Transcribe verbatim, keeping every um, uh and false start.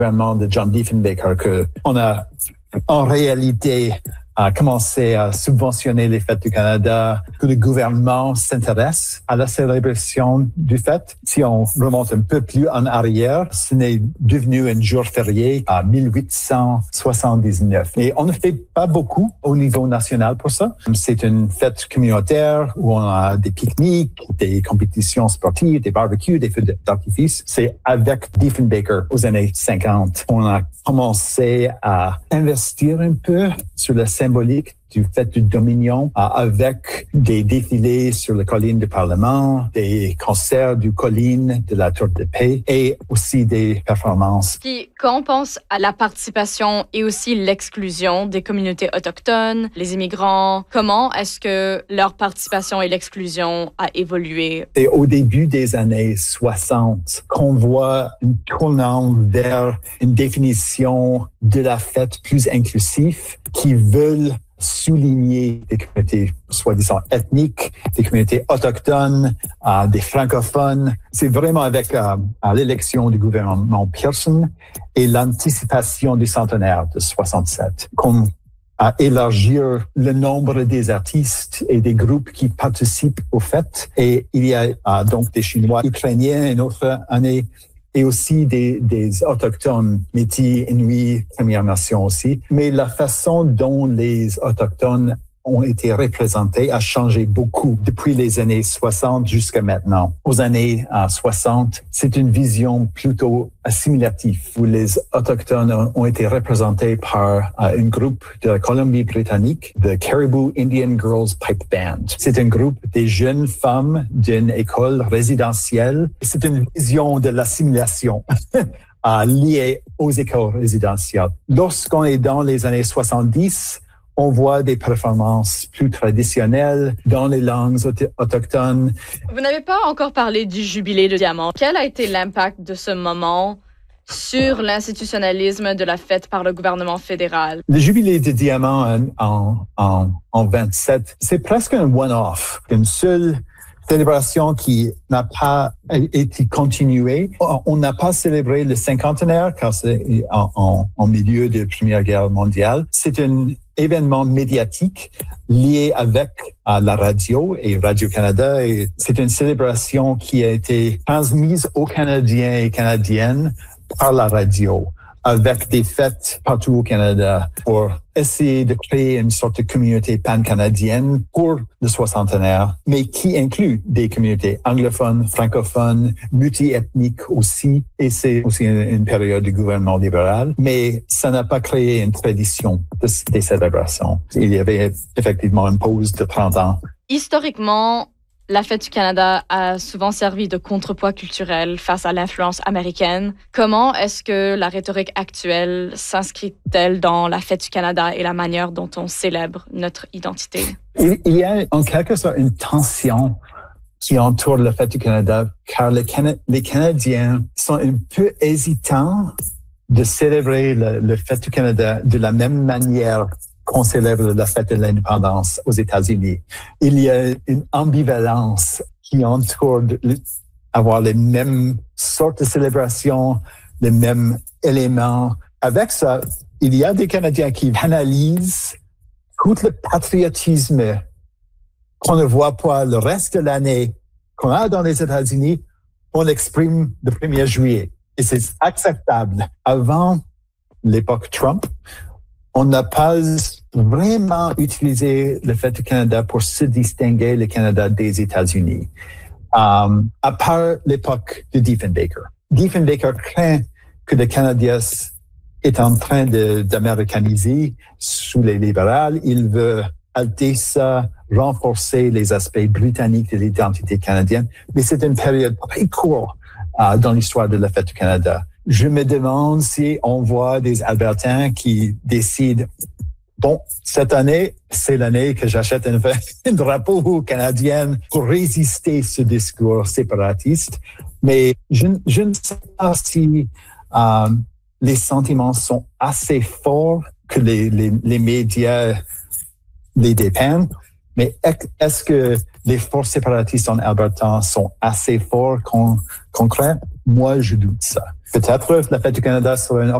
gouvernement de John Diefenbaker qu'on a en réalité a commencé à subventionner les fêtes du Canada, que le gouvernement s'intéresse à la célébration du fête. Si on remonte un peu plus en arrière, ce n'est devenu un jour férié en dix-huit cent soixante-dix-neuf. Et on ne fait pas beaucoup au niveau national pour ça. C'est une fête communautaire où on a des pique-niques, des compétitions sportives, des barbecues, des feux d'artifice. C'est avec Diefenbaker aux années cinquante. On a commencé à investir un peu sur la symbolique du fête du Dominion euh, avec des défilés sur la colline du Parlement, des concerts du colline de la Tour de Paix et aussi des performances. Puis, quand on pense à la participation et aussi l'exclusion des communautés autochtones, les immigrants, comment est-ce que leur participation et l'exclusion a évolué? C'est au début des années soixante qu'on voit une tournant vers une définition de la fête plus inclusive qui veulent souligner des communautés soi-disant ethniques, des communautés autochtones, euh, des francophones. C'est vraiment avec euh, l'élection du gouvernement Pearson et l'anticipation du centenaire de soixante-sept qu'on a élargi le nombre des artistes et des groupes qui participent aux fêtes. Et il y a euh, donc des Chinois ukrainiens une autre année, et aussi des, des autochtones, Métis, Inuits, Premières Nations aussi. Mais la façon dont les autochtones ont été représentés a changé beaucoup depuis les années soixante jusqu'à maintenant. Aux années euh, soixante, c'est une vision plutôt assimilative où les autochtones ont été représentés par euh, un groupe de la Colombie-Britannique, the Caribou Indian Girls Pipe Band. C'est un groupe des jeunes femmes d'une école résidentielle. C'est une vision de l'assimilation. euh, liée aux écoles résidentielles. Lorsqu'on est dans les années soixante-dix, on voit des performances plus traditionnelles dans les langues autochtones. Vous n'avez pas encore parlé du jubilé de diamant. Quel a été l'impact de ce moment sur l'institutionnalisme de la fête par le gouvernement fédéral? Le jubilé de diamant en, en, en, en vingt-sept, c'est presque un one-off, une seule célébration qui n'a pas été continuée. On n'a pas célébré le cinquantenaire car c'est en, en, en milieu de la Première Guerre mondiale. C'est un événement médiatique lié avec euh, la radio et Radio-Canada. Et c'est une célébration qui a été transmise aux Canadiens et Canadiennes par la radio, avec des fêtes partout au Canada pour essayer de créer une sorte de communauté pan-canadienne pour le soixantenaire, mais qui inclut des communautés anglophones, francophones, multi-ethniques aussi, et c'est aussi une, une période du gouvernement libéral, mais ça n'a pas créé une tradition de, des célébrations. Il y avait effectivement une pause de trente ans. Historiquement, la Fête du Canada a souvent servi de contrepoids culturel face à l'influence américaine. Comment est-ce que la rhétorique actuelle s'inscrit-elle dans la Fête du Canada et la manière dont on célèbre notre identité? Il y a en quelque sorte une tension qui entoure la Fête du Canada, car les, Cana- les Canadiens sont un peu hésitants de célébrer le, le Fête du Canada de la même manière qu'on célèbre la fête de l'indépendance aux États-Unis. Il y a une ambivalence qui entoure de, avoir les mêmes sortes de célébrations, les mêmes éléments. Avec ça, il y a des Canadiens qui analysent tout le patriotisme qu'on ne voit pas le reste de l'année, qu'on a dans les États-Unis, on l'exprime le premier juillet. Et c'est acceptable. Avant l'époque Trump, on n'a pas vraiment utilisé le Fête du Canada pour se distinguer le Canada des États-Unis, um, à part l'époque de Diefenbaker. Diefenbaker craint que le Canada est en train de, d'américaniser sous les libéraux. Il veut alter ça, renforcer les aspects britanniques de l'identité canadienne, mais c'est une période très courte uh, dans l'histoire de la Fête du Canada. Je me demande si on voit des Albertains qui décident, bon, cette année, c'est l'année que j'achète un, un drapeau canadien pour résister à ce discours séparatiste. Mais je, je ne sais pas si euh, les sentiments sont assez forts que les, les, les médias les dépeignent. Mais est-ce que les forces séparatistes en Alberta sont assez forts qu'on, qu'on craint? Moi, je doute ça. Peut-être la Fête du Canada sera une